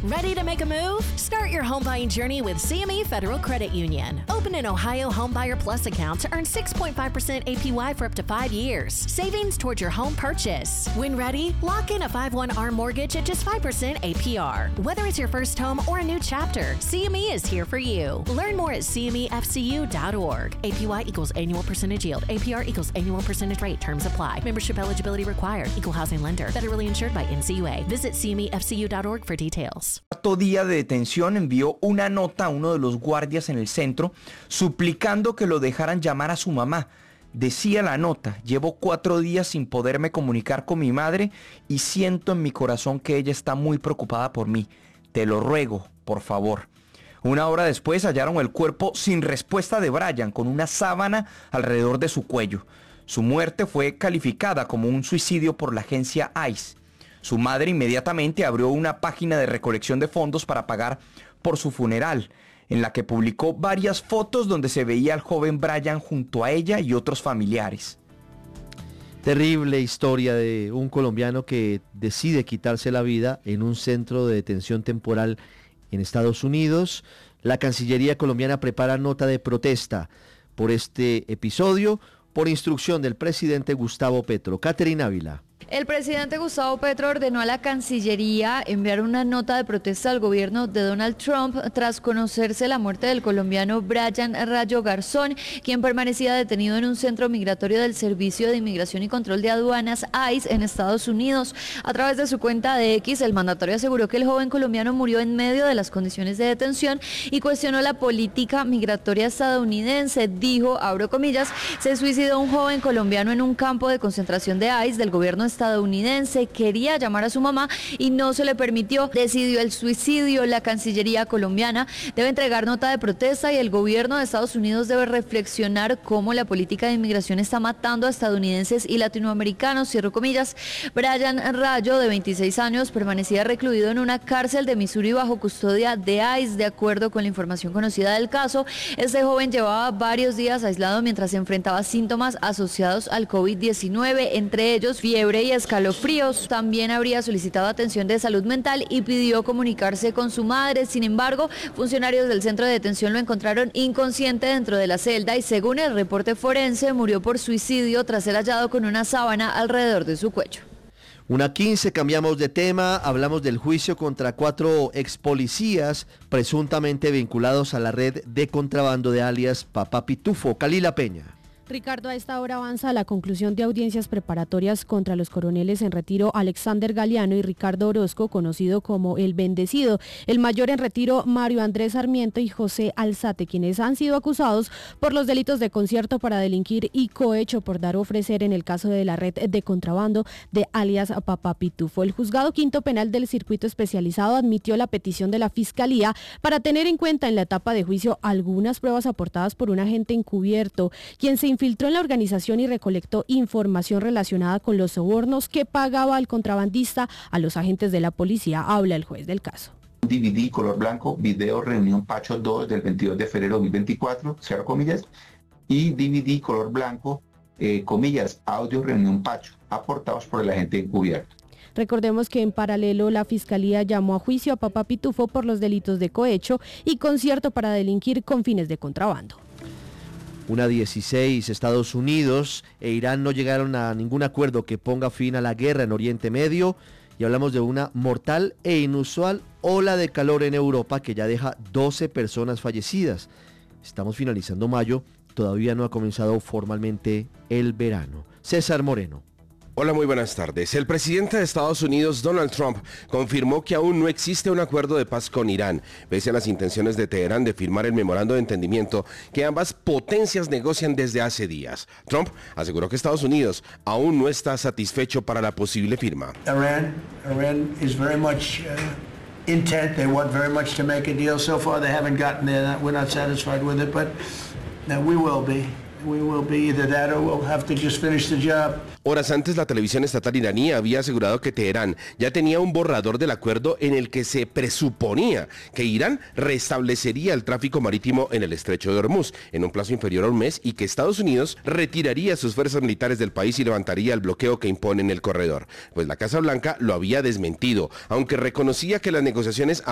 Ready to make a move? Start your home buying journey with CME Federal Credit Union. Open an Ohio Homebuyer Plus account to earn 6.5% APY for up to 5 years. Savings towards your home purchase. When ready, lock in a 5/1 ARM mortgage at just 5% APR. Whether it's your first home or a new chapter, CME is here for you. Learn more at CMEFCU.org. APY equals annual percentage yield. APR equals annual percentage rate. Terms apply. Membership eligibility required. Equal housing lender. Federally insured by NCUA. Visit CMEFCU.org for details. Cuarto día de detención, envió una nota a uno de los guardias en el centro suplicando que lo dejaran llamar a su mamá. Decía la nota: llevo 4 días sin poderme comunicar con mi madre y siento en mi corazón que ella está muy preocupada por mí. Te lo ruego, por favor. Una hora después hallaron el cuerpo sin respuesta de Brian, con una sábana alrededor de su cuello. Su muerte fue calificada como un suicidio por la agencia ICE. Su madre inmediatamente abrió una página de recolección de fondos para pagar por su funeral, en la que publicó varias fotos donde se veía al joven Brian junto a ella y otros familiares. Terrible historia de un colombiano que decide quitarse la vida en un centro de detención temporal en Estados Unidos. La Cancillería colombiana prepara nota de protesta por este episodio por instrucción del presidente Gustavo Petro. Caterina Ávila. El presidente Gustavo Petro ordenó a la Cancillería enviar una nota de protesta al gobierno de Donald Trump tras conocerse la muerte del colombiano Brian Rayo Garzón, quien permanecía detenido en un centro migratorio del Servicio de Inmigración y Control de Aduanas ICE en Estados Unidos. A través de su cuenta de X, el mandatario aseguró que el joven colombiano murió en medio de las condiciones de detención y cuestionó la política migratoria estadounidense. Dijo, abro comillas, se suicidó un joven colombiano en un campo de concentración de ICE del gobierno estadounidense, quería llamar a su mamá y no se le permitió, decidió el suicidio. La Cancillería colombiana debe entregar nota de protesta y el gobierno de Estados Unidos debe reflexionar cómo la política de inmigración está matando a estadounidenses y latinoamericanos, cierro comillas. Brian Rayo, de 26 años, permanecía recluido en una cárcel de Missouri bajo custodia de ICE. De acuerdo con la información conocida del caso, este joven llevaba varios días aislado mientras se enfrentaba síntomas asociados al COVID-19, entre ellos fiebre y escalofríos. También habría solicitado atención de salud mental y pidió comunicarse con su madre. Sin embargo, funcionarios del centro de detención lo encontraron inconsciente dentro de la celda y, según el reporte forense, murió por suicidio tras ser hallado con una sábana alrededor de su cuello. 1:15, cambiamos de tema, hablamos del juicio contra 4 ex policías presuntamente vinculados a la red de contrabando de alias Papá Pitufo. Kalila Peña. Ricardo, a esta hora avanza la conclusión de audiencias preparatorias contra los coroneles en retiro Alexander Galeano y Ricardo Orozco, conocido como El Bendecido, el mayor en retiro Mario Andrés Sarmiento y José Alzate, quienes han sido acusados por los delitos de concierto para delinquir y cohecho por dar o ofrecer en el caso de la red de contrabando de alias Papá Pitufo. El juzgado quinto penal del circuito especializado admitió la petición de la Fiscalía para tener en cuenta en la etapa de juicio algunas pruebas aportadas por un agente encubierto, quien se infiltró en la organización y recolectó información relacionada con los sobornos que pagaba el contrabandista a los agentes de la policía. Habla el juez del caso. DVD color blanco, video reunión Pacho 2 del 22 de febrero de 2024, cierro comillas, y DVD color blanco, comillas, audio reunión Pacho, aportados por el agente encubierto. Recordemos que en paralelo la Fiscalía llamó a juicio a Papá Pitufo por los delitos de cohecho y concierto para delinquir con fines de contrabando. 1:16, Estados Unidos e Irán no llegaron a ningún acuerdo que ponga fin a la guerra en Oriente Medio y hablamos de una mortal e inusual ola de calor en Europa que ya deja 12 personas fallecidas. Estamos finalizando mayo, todavía no ha comenzado formalmente el verano. César Moreno. Hola, muy buenas tardes. El presidente de Estados Unidos, Donald Trump, confirmó que aún no existe un acuerdo de paz con Irán, pese a las intenciones de Teherán de firmar el memorando de entendimiento que ambas potencias negocian desde hace días. Trump aseguró que Estados Unidos aún no está satisfecho para la posible firma. Iran is very much intent. They want very much to make a deal. So far, they haven't gotten there. We're not satisfied with it, but we will be. We will be either that or we'll have to just finish the job. Horas antes, la televisión estatal iraní había asegurado que Teherán ya tenía un borrador del acuerdo en el que se presuponía que Irán restablecería el tráfico marítimo en el estrecho de Hormuz en un plazo inferior a un mes y que Estados Unidos retiraría sus fuerzas militares del país y levantaría el bloqueo que impone en el corredor. Pues la Casa Blanca lo había desmentido, aunque reconocía que las negociaciones